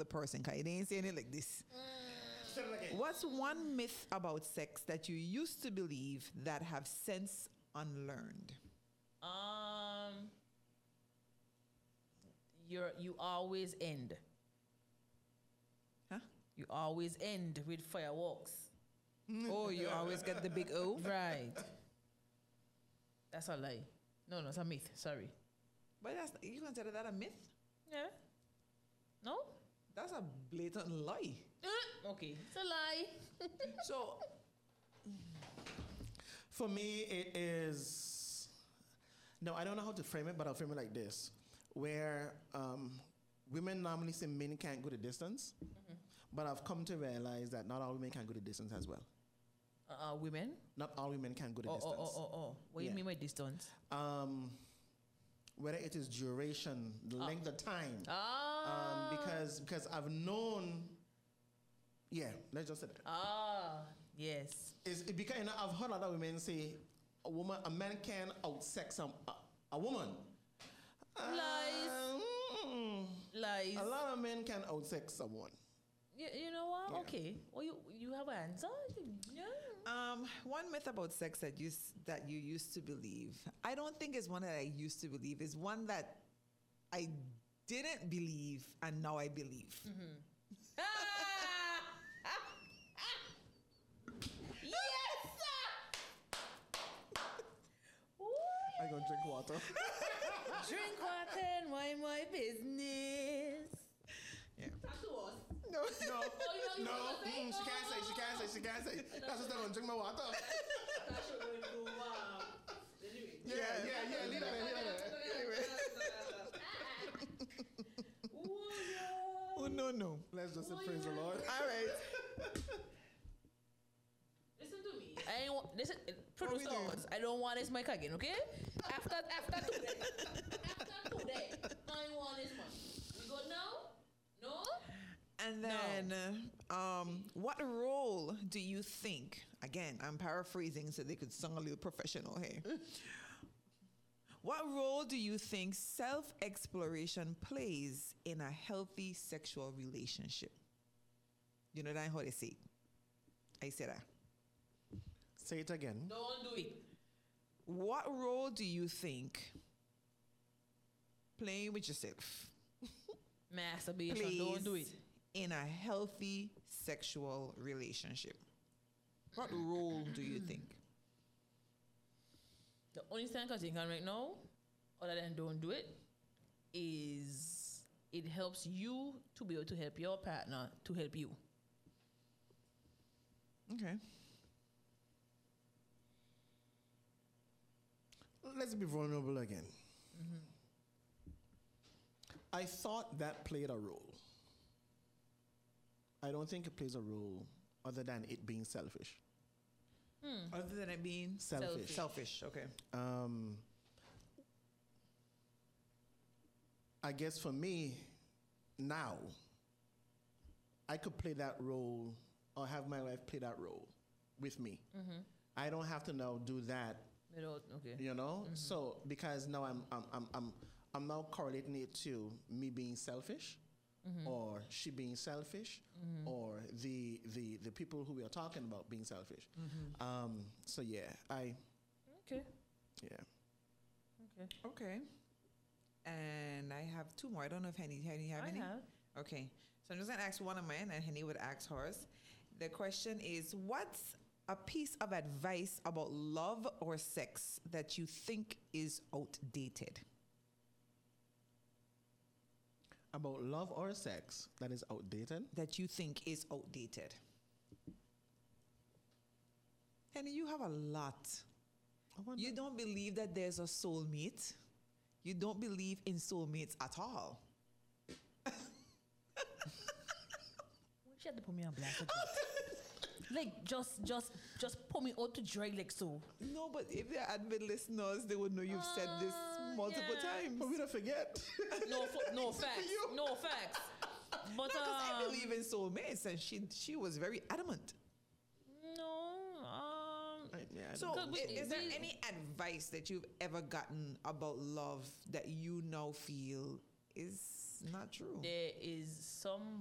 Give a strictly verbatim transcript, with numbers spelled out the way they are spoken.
the person. Cause they ain't saying it like this. What's one myth about sex that you used to believe that have since unlearned? Um, you're you always end. Huh? You always end with fireworks. Oh, you always get the big O? Right. That's a lie. No, no, it's a myth. Sorry. But that's, you consider that a myth? Yeah. No? That's a blatant lie. Uh, okay, it's a lie. So, For me, it is. No, I don't know how to frame it, but I'll frame it like this: where um, women normally say men can't go the distance, mm-hmm. but I've come to realize that not all women can go the distance as well. Uh, uh women? Not all women can go the oh, distance. Oh, oh, oh, oh. What do Yeah. you mean by distance? Um, whether it is duration, the Ah. length of time. Ah. Um, because because I've known. Yeah, let's just say that. Ah, yes. It's, it because you know, I've heard a lot of women say a woman, a man can outsex a, a, a woman. Lies. Uh, mm, Lies. a lot of men can outsex someone. You, you know what? Yeah. Okay. Well, you you have an answer? Yeah. um, one myth about sex that you s- that you used to believe. I don't think it's one that I used to believe. It's one that I didn't believe and now I believe. Mm-hmm. Ah! Yes, sir! I gonna drink water. Drink water and mind my business. Yeah. Talk to us. No. No, Oh, you know, you no, wanna say? mm, she can't say, she can't say, she can't say. That's just gonna drink my water. Yeah, yeah, yeah. Leave that in, leave that in. Oh no no. Let's just say praise the Lord. All right. Listen to me. I ain't want, listen, we produce doing? ours. I don't want this mic again, okay? After after today, after today, I ain't want this mic. We good now? No. And then, um, what role do you think? Again, I'm paraphrasing so they could sound a little professional here. What role do you think self-exploration plays in a healthy sexual relationship? You know that how they say it. I said that. Say it again. Don't do it. What role do you think playing with yourself Masturbation. plays Don't do it. in a healthy sexual relationship? What role do you think? The only thing I can think of right now, other than don't do it, is it helps you to be able to help your partner to help you. Okay. Let's be vulnerable again. Mm-hmm. I thought that played a role. I don't think it plays a role other than it being selfish. Hmm. Other than it being Selfish. selfish. Okay. Um, I guess for me, now, I could play that role or have my wife play that role with me. Mm-hmm. I don't have to now do that, Without, okay. you know? Mm-hmm. So, because now I'm, I'm, I'm, I'm, I'm now correlating it to me being selfish, mm-hmm. or she being selfish, mm-hmm. or the, the, the people who we are talking about being selfish. Mm-hmm. Um, so, yeah, I, Okay. yeah. Okay. Okay. And I have two more. I don't know if Henny, Henny, you have I any? have. Okay. So I'm just going to ask one of mine and Henny would ask hers. The question is, what's a piece of advice about love or sex that you think is outdated? About love or sex that is outdated? That you think is outdated. Henny, you have a lot. I wonder- You don't believe that there's a soulmate. You don't believe in soulmates at all. She had to put me on blast. Like, just, just, just put me out to dry like so. No, but if they're avid listeners, they would know you've said this Uh, multiple yeah. times. But we don't forget. No, f- no facts. You. No facts. But Because I um, believe in soulmates, and she she was very adamant. no. Um. I- yeah, I So, don't Because i- we- is there we- any advice that you've ever gotten about love that you now feel is not true? There is some